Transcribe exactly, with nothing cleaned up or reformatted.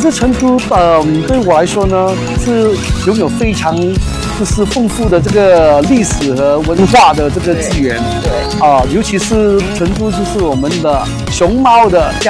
实成都，呃，对我来说呢，是拥有非常就是丰富的这个历史和文化的这个资源。 对， 啊、尤其是成都就是我们的熊猫的家。